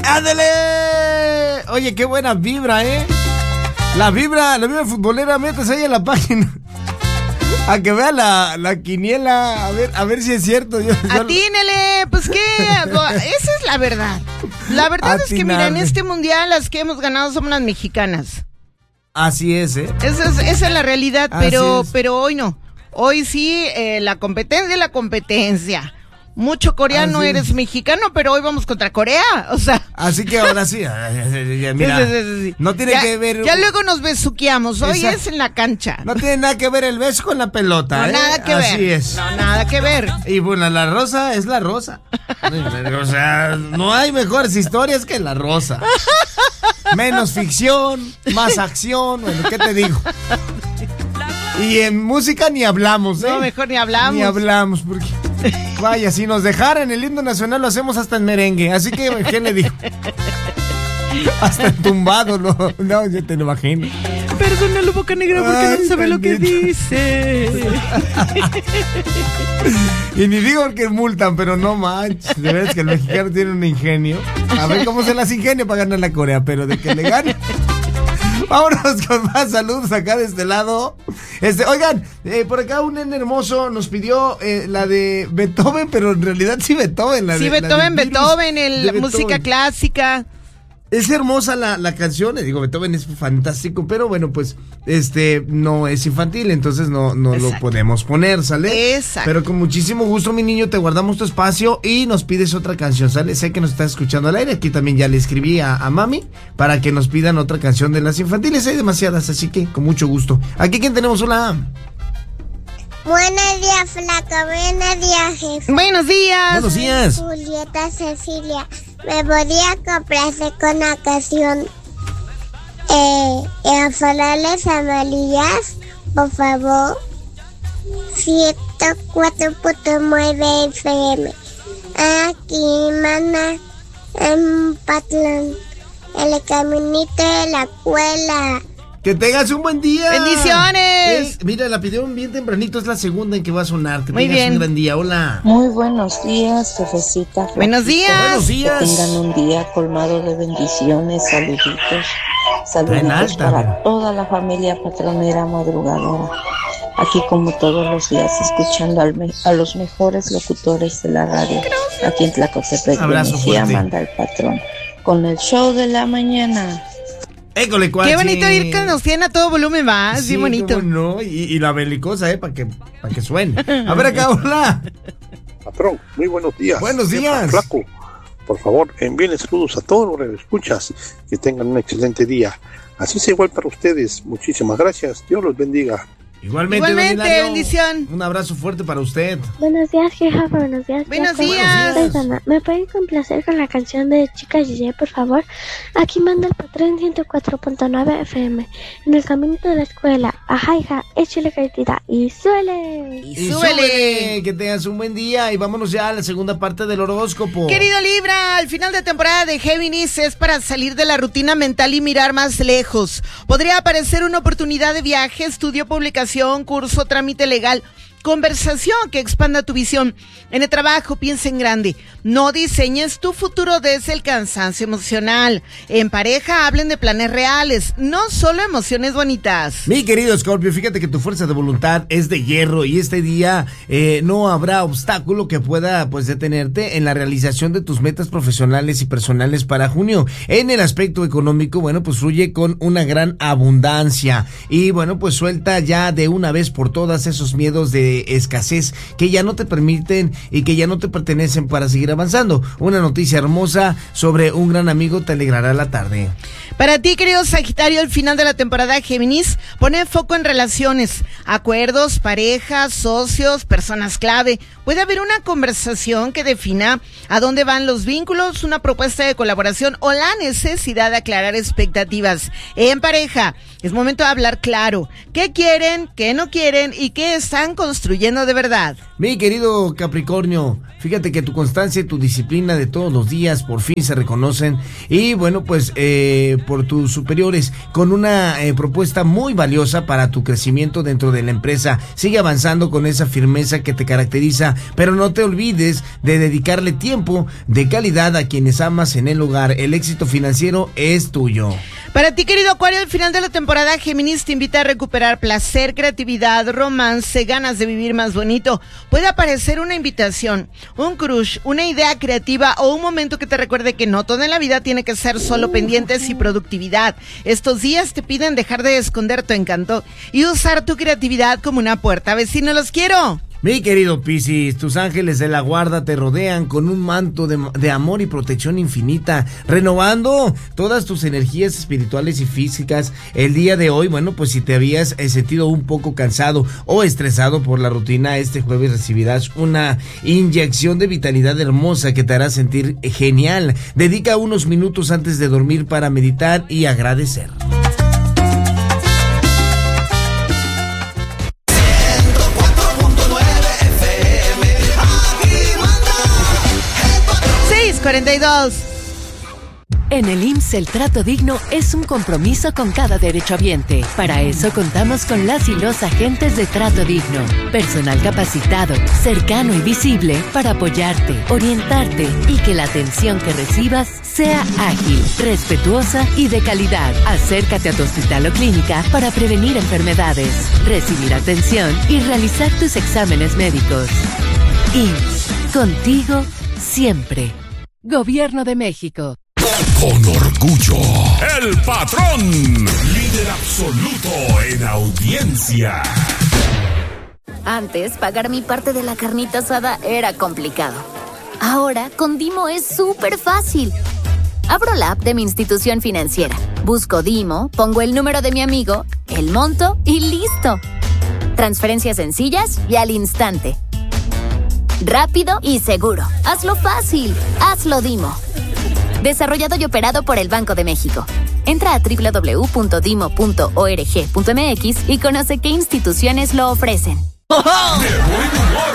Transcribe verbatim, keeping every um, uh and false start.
¡Ándale! Oye, qué buena vibra, ¿eh? La vibra, la vibra futbolera, metes ahí en la página. A que vea la, la quiniela, a ver, a ver si es cierto. Yo, yo... Atínele, pues qué, esa es la verdad. La verdad Atinarle. Es que, mira, en este mundial las que hemos ganado somos las mexicanas. Así es, ¿eh? Esa es, esa es la realidad, pero, pero hoy no. Hoy sí, eh, la competencia es la competencia. Mucho coreano, así eres mexicano, pero hoy vamos contra Corea, o sea. Así que ahora sí, mira, sí, sí, sí, sí. No tiene ya, que ver. Ya luego nos besuqueamos, hoy Esa... es en la cancha. No tiene nada que ver el beso con la pelota, no, ¿eh? Nada que así ver. es. No, nada que ver. Y bueno, la rosa es la rosa. O sea, no hay mejores historias que la rosa. Menos ficción, más acción, bueno, ¿qué te digo? Y en música ni hablamos, ¿eh? No, mejor ni hablamos. Ni hablamos, porque... Vaya, si nos dejaran el himno nacional lo hacemos hasta en merengue. Así que, ¿qué le digo? Hasta tumbado, no, no, yo te lo imagino. Perdónalo, Boca Negra, porque Ay, no sabe bendito. Lo que dice. Y ni digo que multan, pero no manches. De verdad que el mexicano tiene un ingenio. A ver cómo se las ingenia para ganar la Corea, pero de que le gane. Vámonos con más saludos acá de este lado. Este, oigan, eh, por acá un nene hermoso nos pidió eh, la de Beethoven, pero en realidad sí Beethoven. La sí, de, Beethoven, la de Beethoven, el, la música clásica. Es hermosa la, la canción, digo, Beethoven es fantástico, pero bueno, pues, este, no es infantil, entonces no, no lo podemos poner, ¿sale? Exacto. Pero con muchísimo gusto, mi niño, te guardamos tu espacio y nos pides otra canción, ¿sale? Sé que nos estás escuchando al aire, aquí también ya le escribí a, a mami para que nos pidan otra canción de las infantiles, hay demasiadas, así que con mucho gusto. Aquí, ¿quién tenemos? Hola. Buenos días, Flaca. Buenos días, jefe. Buenos días. Buenos días. Julieta Cecilia. Me podría complacer con la canción eh, eh, Farales Amarillas, por favor. ciento cuatro punto nueve F M. Aquí, mana, en Patlán, el caminito de la escuela. Que tengas un buen día. Bendiciones. Es, mira, la pidieron bien tempranito, es la segunda en que va a sonar. Que Muy tengas bien. un gran día. Hola. Muy buenos días, jefecita. Buenos días. Buenos días. Que tengan un día colmado de bendiciones, saluditos. Saluditos alta, para ¿no? toda la familia patronera madrugadora. Aquí como todos los días, escuchando al me- a los mejores locutores de la radio. Aquí en Tlacotepec, Abrazo fuerte. manda el patrón. Con el show de la mañana. École, cuachi. Qué bonito ir que nos tiene a todo volumen, va, sí, bien bonito. Cómo no, y, y la belicosa, eh, para que, para que suene. A ver acá, hola. Patrón, muy buenos días. Buenos días. Flaco, por favor, envíenle saludos a todos los que escuchas, que tengan un excelente día. Así sea igual para ustedes. Muchísimas gracias. Dios los bendiga. Igualmente, Igualmente, Don Hilario, bendición. Un abrazo fuerte para usted. Buenos días, jefa. Buenos días. Buenos Flaca. días. Soy Dana. ¿Me pueden complacer con la canción de Chica Gigi, por favor? Aquí manda el patrón ciento cuatro punto nueve F M. En el caminito de la escuela. Ajá, hija, échale cantidad y suele. Y Y súbele. súbele, que tengas un buen día y vámonos ya a la segunda parte del horóscopo. Querido Libra, al final de temporada de Géminis es para salir de la rutina mental y mirar más lejos. Podría aparecer una oportunidad de viaje, estudio, publicación, curso, trámite legal, conversación que expanda tu visión. En el trabajo, piensa en grande. No diseñes tu futuro desde el cansancio emocional. En pareja, hablen de planes reales, no solo emociones bonitas. Mi querido Scorpio, fíjate que tu fuerza de voluntad es de hierro y este día eh, no habrá obstáculo que pueda pues detenerte en la realización de tus metas profesionales y personales para junio. En el aspecto económico, bueno, pues fluye con una gran abundancia y bueno, pues suelta ya de una vez por todas esos miedos de escasez que ya no te permiten y que ya no te pertenecen para seguir avanzando. Una noticia hermosa sobre un gran amigo te alegrará la tarde. Para ti, querido Sagitario, al final de la temporada Géminis, pone foco en relaciones, acuerdos, parejas, socios, personas clave. Puede haber una conversación que defina a dónde van los vínculos, una propuesta de colaboración o la necesidad de aclarar expectativas. En pareja, es momento de hablar claro. ¿Qué quieren, qué no quieren y qué están conscientes construyendo de verdad. Mi querido Capricornio, fíjate que tu constancia y tu disciplina de todos los días por fin se reconocen y bueno, pues eh, por tus superiores con una eh, propuesta muy valiosa para tu crecimiento dentro de la empresa. Sigue avanzando con esa firmeza que te caracteriza, pero no te olvides de dedicarle tiempo de calidad a quienes amas en el hogar. El éxito financiero es tuyo. Para ti, querido Acuario, al final de la temporada, Géminis te invita a recuperar placer, creatividad, romance, ganas de vivir más bonito. Puede aparecer una invitación, un crush, una idea creativa o un momento que te recuerde que no todo en la vida tiene que ser solo pendientes y productividad. Estos días te piden dejar de esconder tu encanto y usar tu creatividad como una puerta. Vecino, los quiero. Mi querido Piscis, tus ángeles de la guarda te rodean con un manto de, de amor y protección infinita, renovando todas tus energías espirituales y físicas. El día de hoy, bueno, pues si te habías eh, sentido un poco cansado o estresado por la rutina, este jueves recibirás una inyección de vitalidad hermosa que te hará sentir genial. Dedica unos minutos antes de dormir para meditar y agradecer. cuarenta y dos. En el I M S S el trato digno es un compromiso con cada derechohabiente. Para eso contamos con las y los agentes de Trato Digno. Personal capacitado, cercano y visible para apoyarte, orientarte y que la atención que recibas sea ágil, respetuosa y de calidad. Acércate a tu hospital o clínica para prevenir enfermedades, recibir atención y realizar tus exámenes médicos. I M S S, contigo siempre. Gobierno de México. Con orgullo, el patrón, líder absoluto en audiencia. Antes, pagar mi parte de la carnita asada era complicado. Ahora, con Dimo es súper fácil. Abro la app de mi institución financiera, busco Dimo, pongo el número de mi amigo, el monto y listo. Transferencias sencillas y al instante. Rápido y seguro. Hazlo fácil. Hazlo Dimo. Desarrollado y operado por el Banco de México. Entra a doble u doble u doble u punto dimo punto org punto m x y conoce qué instituciones lo ofrecen. De buen humor